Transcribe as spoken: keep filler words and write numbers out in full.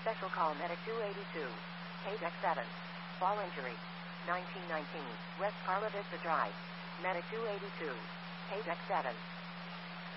Special call Medic two eighty-two. Paydeck seven. Fall injury. nineteen nineteen. West Carla Vista Drive. Medic two eighty-two. Paydeck seven.